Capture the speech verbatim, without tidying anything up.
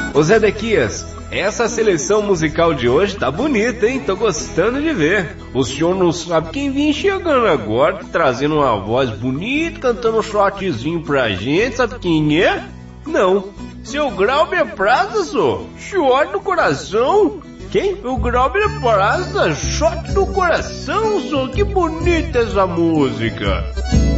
Ô Zedequias, essa seleção musical de hoje tá bonita, hein? Tô gostando de ver. O senhor não sabe quem vinha chegando agora, trazendo uma voz bonita, cantando um shotzinho pra gente, sabe quem é? Não. Seu Glauber Praza, só. Shot no coração. Quem? O Glauber Praza, shot no coração, só. Que bonita essa música.